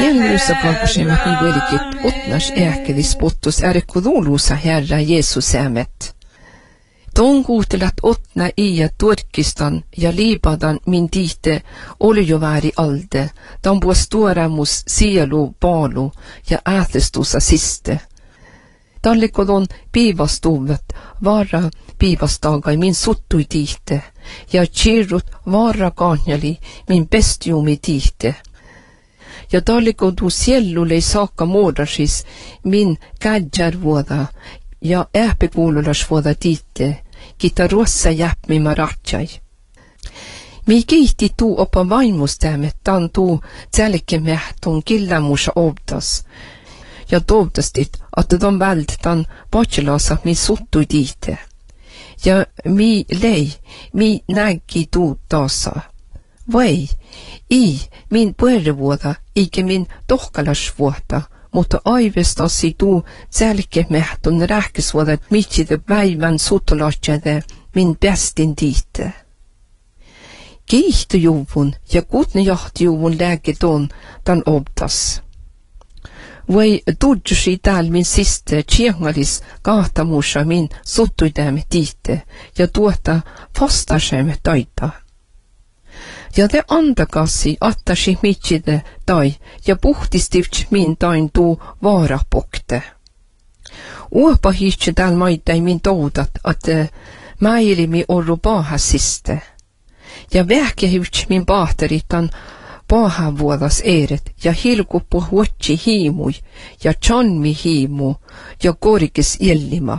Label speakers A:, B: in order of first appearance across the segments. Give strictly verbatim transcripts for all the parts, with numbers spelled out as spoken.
A: Jällyssä palkasimme nivelikit otnas ääkelis pottus ärkuduluusa Herra Jeesus äämet. Ton kuutelat otna iä Turkistan ja Libadan min tiite oli jo väri alde, dan puos tuoremus sielu paalu ja äätestusa siste. Tallikodon piivastuvet vara piivastagai min suttui tiite, ja chirut vara kahnjali min bestiumi tiite. Ja tallikodu siellulei saakka muodasis min kädjärvuoda ja ääpekuululasvuoda tiite, kita ruossa jäpmi maratsai. Mi kiihti tuu opa vaimustämme tan tuu tälkemähtun killämusa obdas, ja toivtastit, että de välttan pachelasa min suttui tiite. Ja mi lei, mi näki tuu taasa. Vai, i min puerevuoda, eikä min tohkalasvuota, mutta aivestasi tuu tälkemähtun rähkesvuoda, mitside päivän suttulatsede min bestin tiite. Kiihtujuvun ja kutnejahtjuvun lääkedon tan obdas. Vai tudjusi tääl min siste tjengalis kahtamusa min suttuidämme tiite ja tuota fastasemme taita. Ja te antakasi attasi mitside tai ja puhtistivts min tain tuu vaarapokte. Uopa hiitsi tääl maitai min toudat, että mäilimi orru paahasiste. Ja vähkehivts min paateritan paahavuodas eeret ja hilkuppu huotsi hiimui ja chanmi hiimu ja korkis illima.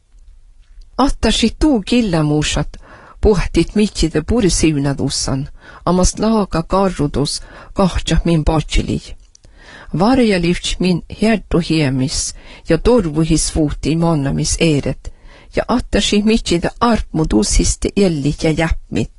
A: Attasi tuu killämuusat puhtit mitside purisiunadussan, amas laaga karrudus kahtja min patsili. Varjalivts min herdu hiemis ja torvuhis vuuti mannamis eeret ja attasi mitside arpmudusiste elli ja jäppmit.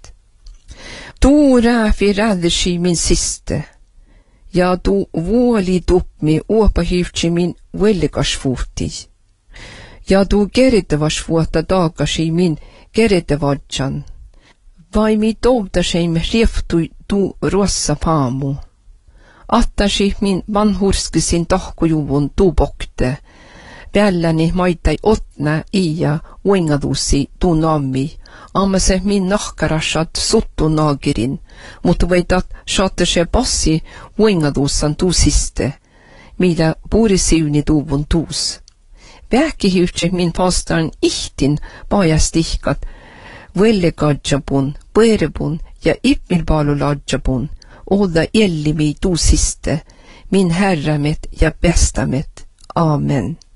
A: Tuu rääfi räddersi min siste, ja tuu vuoli tupmi uopahivtsi min vellikasvuuti, ja tuu keritevasvuota taakasi min keritevadjan, vai mi toutasimme rieftui tuu ruossa paamu. Attasi min vanhurskisin tahkujuvun tuu pokte, välläni maitai otna iä uengadusi tuu nammi, amma se min nahkarasat suttu naagirin, mutta veitat saatte se passi uengadussan tuu siste, millä puurisiuni tuuvun tuus. Vähkihyhtse min pastaan ihtin paajastihkat, vellegadjapun, põerebun ja ipmilpaaluladjapun, olla ellimi tuu siste, min herramet ja bestamet. Amen.